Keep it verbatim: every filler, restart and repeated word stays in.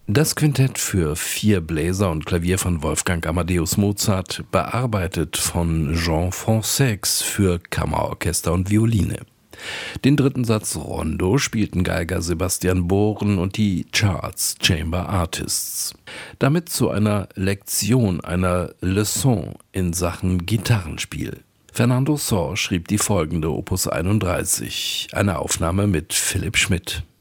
Das Quintett für vier Bläser und Klavier von Wolfgang Amadeus Mozart, bearbeitet von Jean Francex für Kammerorchester und Violine. Den dritten Satz Rondo spielten Geiger Sebastian Bohren und die Charles Chamber Artists. Damit zu einer Lektion, einer Leçon in Sachen Gitarrenspiel. Fernando Sor schrieb die folgende Opus einunddreißig, eine Aufnahme mit Philipp Schmidt.